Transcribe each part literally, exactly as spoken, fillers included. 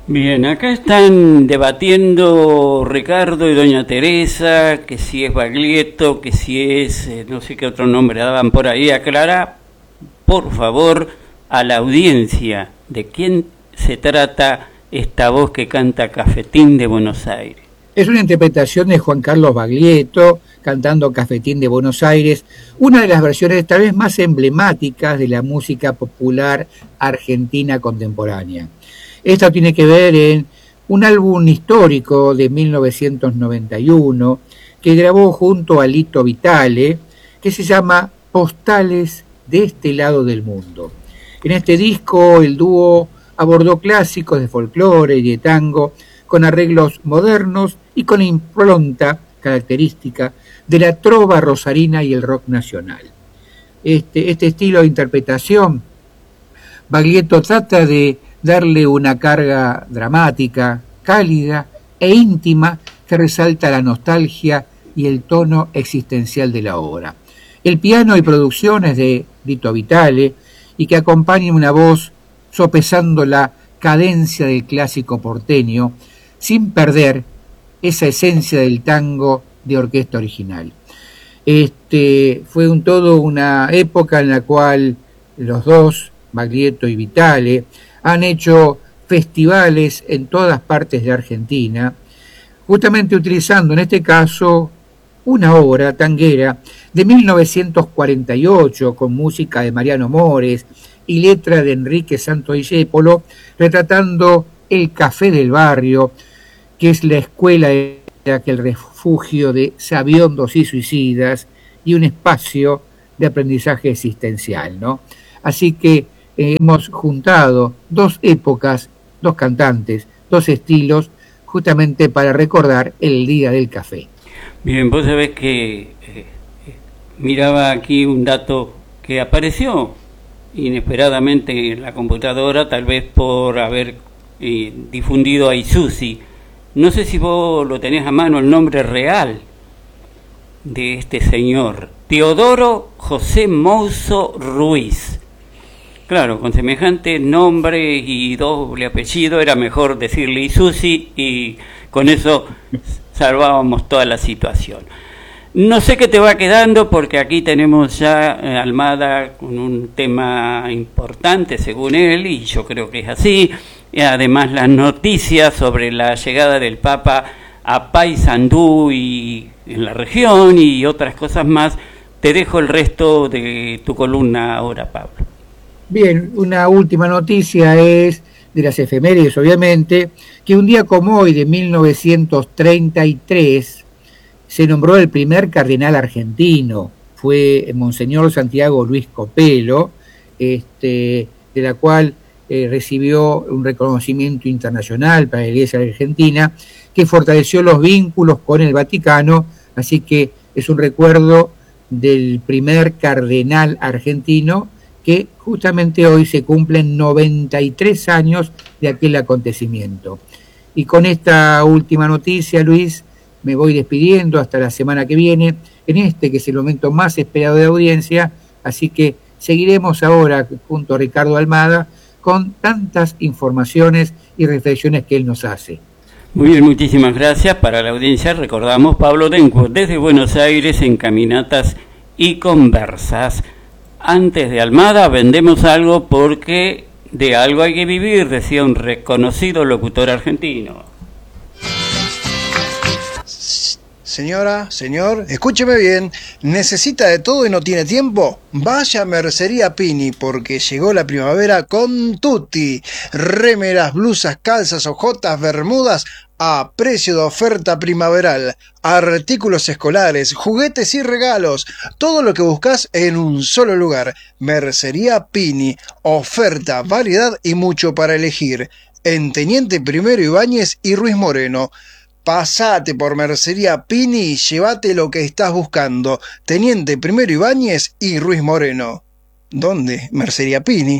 Bien, acá están debatiendo Ricardo y doña Teresa, que si es Baglietto, que si es, eh, no sé qué otro nombre daban por ahí. Aclara, por favor, a la audiencia de quién se trata esta voz que canta Cafetín de Buenos Aires. Es una interpretación de Juan Carlos Baglietto, cantando Cafetín de Buenos Aires, una de las versiones tal vez más emblemáticas de la música popular argentina contemporánea. Esto tiene que ver en un álbum histórico de mil novecientos noventa y uno que grabó junto a Lito Vitale, que se llama Postales de este lado del mundo. En este disco el dúo abordó clásicos de folclore y de tango con arreglos modernos y con impronta característica de la trova rosarina y el rock nacional. Este, este estilo de interpretación, Baglietto trata de darle una carga dramática, cálida e íntima que resalta la nostalgia y el tono existencial de la obra. El piano y producciones de Lito Vitale y que acompaña una voz sopesando la cadencia del clásico porteño sin perder esa esencia del tango de orquesta original. Este fue un todo una época en la cual los dos, Baglietto y Vitale, han hecho festivales en todas partes de Argentina, justamente utilizando en este caso una obra tanguera de mil novecientos cuarenta y ocho con música de Mariano Mores y letra de Enrique Santoyépolo, retratando el café del barrio, que es la escuela de aquel refugio de sabiondos y suicidas y un espacio de aprendizaje existencial, ¿no? Así que eh, hemos juntado dos épocas, dos cantantes, dos estilos, justamente para recordar el Día del Café. Bien, vos sabés que eh, miraba aquí un dato que apareció inesperadamente en la computadora, tal vez por haber eh, difundido a Isusi. No sé si vos lo tenés a mano el nombre real de este señor, Teodoro José Mouso Ruiz. Claro, con semejante nombre y doble apellido era mejor decirle Isusi y con eso salvábamos toda la situación. No sé qué te va quedando porque aquí tenemos ya eh, Almada con un tema importante según él y yo creo que es así. Y además las noticias sobre la llegada del Papa a Paysandú y en la región y otras cosas más. Te dejo el resto de tu columna ahora, Pablo. Bien, una última noticia es de las efemérides, obviamente, que un día como hoy de mil novecientos treinta y tres se nombró el primer cardenal argentino. Fue Monseñor Santiago Luis Copelo, este, de la cual eh, recibió un reconocimiento internacional para la Iglesia Argentina, que fortaleció los vínculos con el Vaticano, así que es un recuerdo del primer cardenal argentino, que justamente hoy se cumplen noventa y tres años de aquel acontecimiento. Y con esta última noticia, Luis, me voy despidiendo hasta la semana que viene, en este que es el momento más esperado de audiencia, así que seguiremos ahora junto a Ricardo Almada con tantas informaciones y reflexiones que él nos hace. Muy bien, muchísimas gracias. Para la audiencia recordamos Pablo Denco desde Buenos Aires en Caminatas y Conversas. Antes de Almada vendemos algo porque de algo hay que vivir, decía un reconocido locutor argentino. Señora, señor, escúcheme bien, ¿necesita de todo y no tiene tiempo? Vaya a Mercería Pini, porque llegó la primavera con tutti. Remeras, blusas, calzas, ojotas, bermudas, a precio de oferta primaveral. Artículos escolares, juguetes y regalos. Todo lo que buscas en un solo lugar. Mercería Pini. Oferta, variedad y mucho para elegir. En Teniente Primero Ibáñez y Ruiz Moreno. Pasate por Mercería Pini y llévate lo que estás buscando. Teniente Primero Ibáñez y Ruiz Moreno. ¿Dónde? Mercería Pini.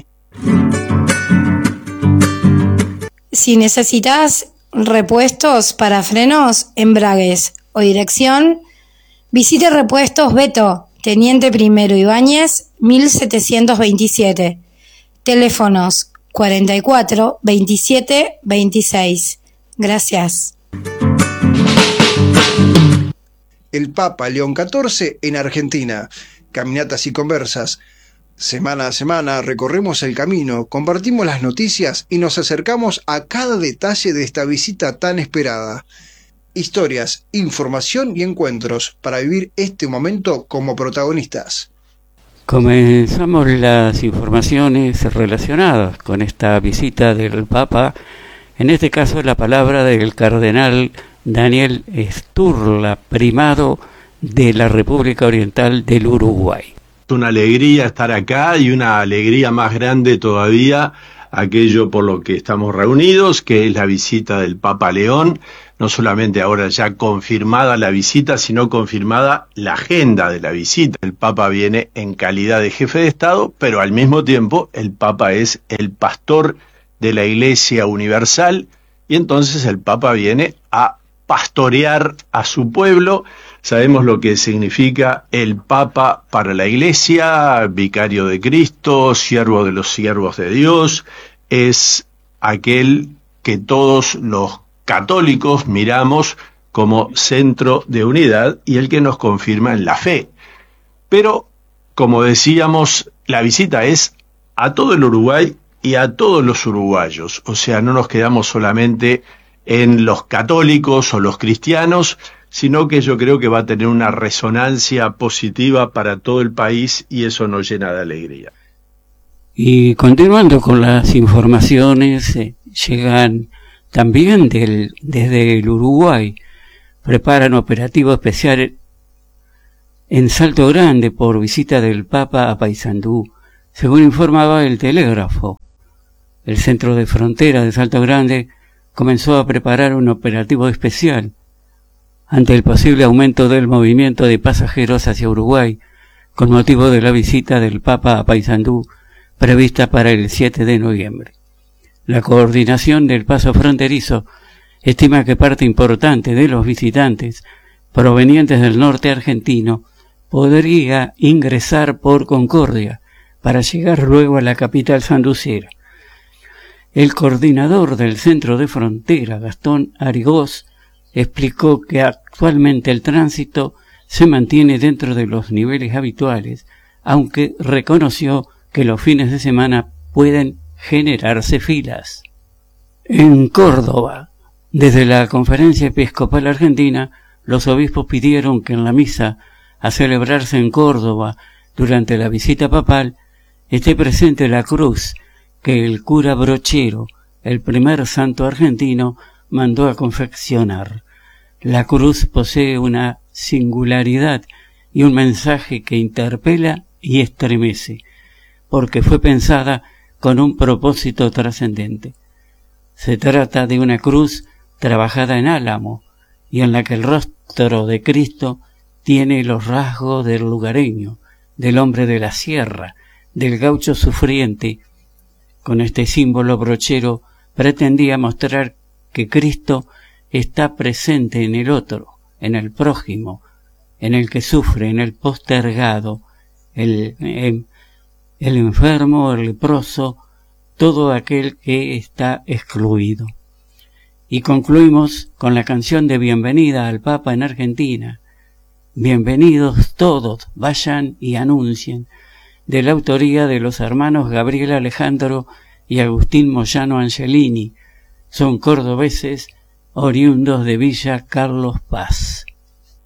Si necesitas repuestos para frenos, embragues o dirección, visite Repuestos Beto, Teniente Primero Ibáñez, mil setecientos veintisiete. Teléfonos cuarenta y cuatro, veintisiete, veintiséis. Gracias. El Papa León catorce en Argentina. Caminatas y conversas. Semana a semana recorremos el camino, compartimos las noticias y nos acercamos a cada detalle de esta visita tan esperada. Historias, información y encuentros para vivir este momento como protagonistas. Comenzamos las informaciones relacionadas con esta visita del Papa, en este caso la palabra del cardenal Daniel Sturla, primado de la República Oriental del Uruguay. Es una alegría estar acá y una alegría más grande todavía aquello por lo que estamos reunidos, que es la visita del Papa León, no solamente ahora ya confirmada la visita, sino confirmada la agenda de la visita. El Papa viene en calidad de jefe de Estado, pero al mismo tiempo el Papa es el pastor de la Iglesia Universal y entonces el Papa viene a pastorear a su pueblo. Sabemos lo que significa el Papa para la Iglesia, vicario de Cristo, siervo de los siervos de Dios, es aquel que todos los católicos miramos como centro de unidad y el que nos confirma en la fe. Pero, como decíamos, la visita es a todo el Uruguay y a todos los uruguayos, o sea, no nos quedamos solamente en los católicos o los cristianos, sino que yo creo que va a tener una resonancia positiva para todo el país y eso nos llena de alegría. Y continuando con las informaciones, eh, llegan también del, desde el Uruguay, preparan operativo especial en Salto Grande por visita del Papa a Paysandú, según informaba el Telégrafo. El centro de frontera de Salto Grande comenzó a preparar un operativo especial ante el posible aumento del movimiento de pasajeros hacia Uruguay, con motivo de la visita del Papa a Paysandú, prevista para el siete de noviembre. La coordinación del paso fronterizo estima que parte importante de los visitantes provenientes del norte argentino podría ingresar por Concordia para llegar luego a la capital sanducera. El coordinador del centro de frontera, Gastón Arigós, explicó que actualmente el tránsito se mantiene dentro de los niveles habituales, aunque reconoció que los fines de semana pueden generarse filas. En Córdoba, desde la Conferencia Episcopal Argentina, los obispos pidieron que en la misa a celebrarse en Córdoba durante la visita papal esté presente la cruz que el cura Brochero, el primer santo argentino, mandó a confeccionar. La cruz posee una singularidad y un mensaje que interpela y estremece, porque fue pensada con un propósito trascendente. Se trata de una cruz trabajada en álamo y en la que el rostro de Cristo tiene los rasgos del lugareño, del hombre de la sierra, del gaucho sufriente. Con este símbolo Brochero pretendía mostrar que Cristo está presente en el otro, en el prójimo, en el que sufre, en el postergado, el, el, el enfermo, el leproso, todo aquel que está excluido. Y concluimos con la canción de bienvenida al Papa en Argentina. Bienvenidos todos, vayan y anuncien, de la autoría de los hermanos Gabriel Alejandro y Agustín Moyano Angelini. Son cordobeses oriundos de Villa Carlos Paz.